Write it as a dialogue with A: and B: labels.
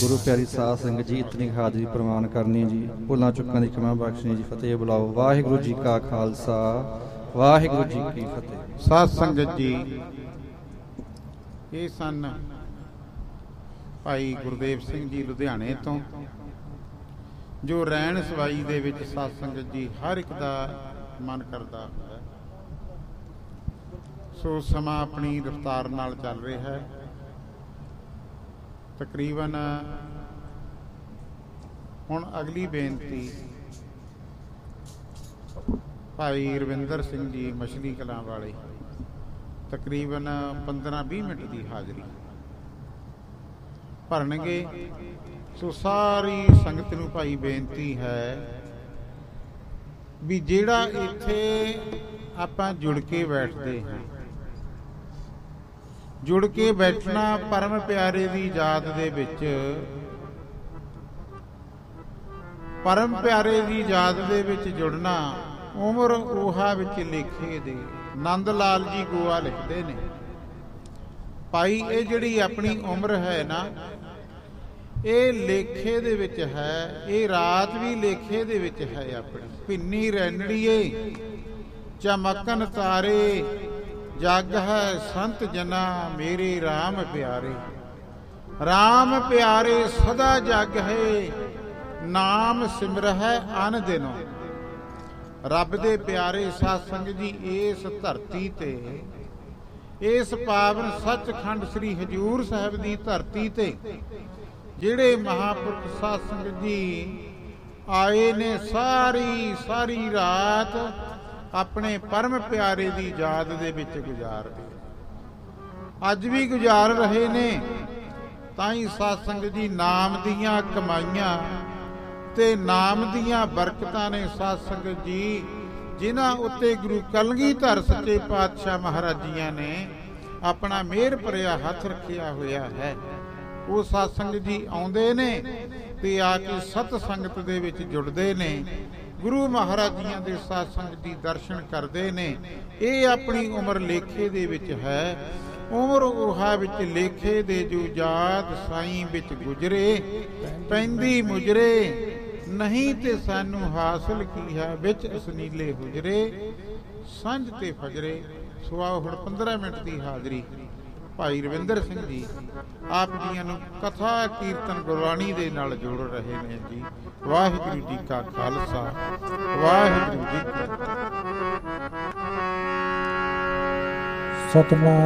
A: गुरु प्यारी साध संगत जी इतनी हाजरी प्रमाण करनी जी, भुलां चुकां दी क्षमा बख्शनी जी। फतेह बुलाओ। वाहिगुरू जी का खालसा, वाहिगुरू जी की फतेह।
B: साध संगत जी, ਇਹ ਸਨ ਭਾਈ ਗੁਰਦੇਵ ਸਿੰਘ ਜੀ ਲੁਧਿਆਣੇ ਤੋਂ, ਜੋ ਰੈਣ ਸਵਾਈ ਦੇ ਵਿੱਚ ਸਾਧ ਸੰਗਤ ਜੀ ਹਰ ਇੱਕ ਦਾ ਮਨ ਕਰਦਾ ਹੈ। ਸੋ ਸਮਾਂ ਆਪਣੀ ਰਫਤਾਰ ਨਾਲ ਚੱਲ ਰਿਹਾ ਹੈ। ਤਕਰੀਬਨ ਹੁਣ ਅਗਲੀ ਬੇਨਤੀ ਭਾਈ ਰਵਿੰਦਰ ਸਿੰਘ ਜੀ ਮਛਲੀ ਕਲਾਂ ਵਾਲੇ, ਤਕਰੀਬਨ 15-20 ਮਿੰਟ ਦੀ ਹਾਜ਼ਰੀ ਭਰਨਗੇ। ਸੋ ਸਾਰੀ ਸੰਗਤ ਨੂੰ ਭਾਈ ਬੇਨਤੀ ਹੈ ਵੀ ਜਿਹੜਾ ਇੱਥੇ ਆਪਾਂ ਜੁੜ ਕੇ ਬੈਠਦੇ ਹਾਂ, ਜੁੜ ਕੇ ਬੈਠਣਾ ਪਰਮ ਪਿਆਰੇ ਦੀ ਯਾਦ ਦੇ ਵਿੱਚ, ਪਰਮ ਪਿਆਰੇ ਦੀ ਯਾਦ ਦੇ ਵਿੱਚ ਜੁੜਨਾ ਉਮਰ ਊਹਾ ਵਿੱਚ ਲਿਖੇ ਦੇ। ਨੰਦ ਲਾਲ ਜੀ ਗੋਆ ਲਿਖਦੇ ਨੇ, ਭਾਈ ਇਹ ਜਿਹੜੀ ਆਪਣੀ ਉਮਰ ਹੈ ਨਾ, ਇਹ ਲੇਖੇ ਦੇ ਵਿੱਚ ਹੈ। ਇਹ ਰਾਤ ਵੀ ਲੇਖੇ ਦੇ ਵਿੱਚ ਹੈ ਆਪਣੀ। ਭਿੰਨੀ ਰੈਣੜੀਏ ਚਮਕਨ ਤਾਰੇ, ਜਗ ਹੈ ਸੰਤ ਜਨਾ ਮੇਰੇ ਰਾਮ ਪਿਆਰੇ। ਰਾਮ ਪਿਆਰੇ ਸਦਾ ਜਗ ਹੈ, ਨਾਮ ਸਿਮਰਹਿ ਅਨ ਦਿਨੋ। ਰੱਬ ਦੇ ਪਿਆਰੇ ਸਾਧ ਸੰਗਤ ਜੀ, ਇਸ ਧਰਤੀ ਤੇ, ਇਸ ਪਾਵਨ ਸੱਚਖੰਡ ਸ੍ਰੀ ਹਜ਼ੂਰ ਸਾਹਿਬ ਦੀ ਧਰਤੀ ਤੇ ਜਿਹੜੇ ਮਹਾਂਪੁਰਖ ਸਾਧ ਸੰਗਤ ਜੀ ਆਏ ਨੇ, ਸਾਰੀ ਰਾਤ ਆਪਣੇ ਪਰਮ ਪਿਆਰੇ ਦੀ ਯਾਦ ਦੇ ਵਿੱਚ ਗੁਜ਼ਾਰਦੇ, ਅੱਜ ਵੀ ਗੁਜ਼ਾਰ ਰਹੇ ਨੇ। ਤਾਂ ਹੀ ਸਾਧ ਸੰਗਤ ਜੀ ਨਾਮ ਦੀਆਂ ਕਮਾਈਆਂ ਤੇ ਨਾਮ ਦੀਆਂ ਬਰਕਤਾਂ ਨੇ ਸਾਧ ਸੰਗਤ ਜੀ, ਜਿਨ੍ਹਾਂ ਉੱਤੇ ਗੁਰੂ ਕਲਗੀਧਰ ਸੱਚੇ ਪਾਤਸ਼ਾਹ ਮਹਾਰਾਜ ਜੀਆਂ ਨੇ ਆਪਣਾ ਮਿਹਰ ਭਰਿਆ ਹੱਥ ਰੱਖਿਆ ਹੋਇਆ ਹੈ। ਉਹ ਸਾਧ ਸੰਗਤ ਜੀ ਆਉਂਦੇ ਨੇ ਤੇ ਆ ਕੇ ਸਤ ਸੰਗਤ ਦੇ ਵਿੱਚ ਜੁੜਦੇ ਨੇ, ਗੁਰੂ ਮਹਾਰਾਜ ਜੀਆਂ ਦੇ ਸਾਧ ਸੰਗਤ ਜੀ ਦਰਸ਼ਨ ਕਰਦੇ ਨੇ। ਇਹ ਆਪਣੀ ਉਮਰ ਲੇਖੇ ਦੇ ਵਿੱਚ ਹੈ। ਉਮਰ ਊਹਾ ਵਿੱਚ ਲੇਖੇ ਦੇ ਜੋ ਯਾਦ ਸਾਈਂ ਵਿੱਚ ਗੁਜਰੇ, ਪੈਂਦੀ ਮੁਜਰੇ ਨਹੀਂ ਤੇ ਸਾਨੂੰ ਹਾਸਲ ਕੀ ਹੈ, ਵਿੱਚ ਅਸਨੀਲੇ ਹੁਜਰੇ ਸੰਝ ਤੇ ਫਜਰੇ। ਸੋ ਆਓ ਹੁਣ 15 ਮਿੰਟ ਦੀ ਹਾਜ਼ਰੀ ਭਾਈ ਰਵਿੰਦਰ ਸਿੰਘ ਜੀ ਆਪ ਜੀਆਂ ਨੂੰ ਕਥਾ ਕੀਰਤਨ ਗੁਰਬਾਣੀ ਦੇ ਨਾਲ ਜੋੜ ਰਹੇ ਨੇ ਜੀ। ਵਾਹਿਗੁਰੂ ਜੀ ਕਾ ਖਾਲਸਾ, ਵਾਹਿਗੁਰੂ ਜੀ ਕੀ ਫਤਿਹ।
C: ਸਤਿਨਾਮ।